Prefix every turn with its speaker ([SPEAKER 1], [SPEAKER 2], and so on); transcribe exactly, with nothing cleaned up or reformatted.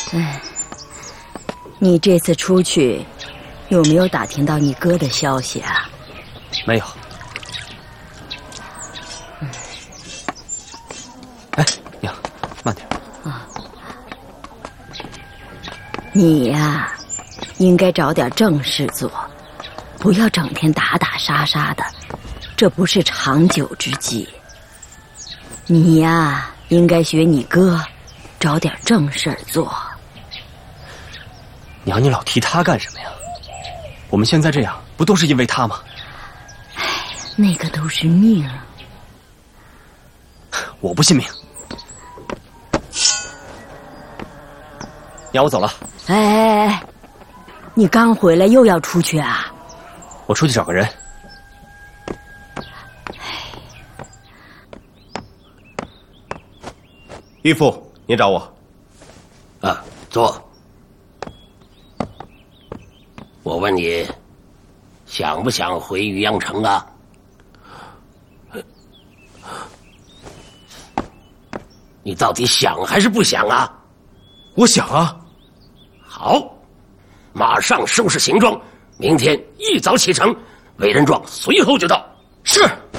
[SPEAKER 1] 哎，你这次出去，有没有打听到你哥的消息啊？
[SPEAKER 2] 没有。
[SPEAKER 1] 嗯。
[SPEAKER 2] 哎，娘，慢点。
[SPEAKER 1] 啊。你呀，应该找点正事做，不要整天打打杀杀的，这不是长久之计。你呀，应该学你哥，找点正事儿做。
[SPEAKER 2] 娘，你老提他干什么呀？我们现在这样，不都是因为他吗？
[SPEAKER 1] 哎，那个都是命。
[SPEAKER 2] 我不信命。娘，我走了。
[SPEAKER 1] 哎哎哎，你刚回来又要出去啊？
[SPEAKER 2] 我出去找个人。
[SPEAKER 3] 义父，你找我？
[SPEAKER 4] 啊，坐。我问你，想不想回渔阳城啊？你到底想还是不想啊？
[SPEAKER 3] 我想啊。
[SPEAKER 4] 好，马上收拾行装，明天一早启程，委任状随后就到。
[SPEAKER 3] 是。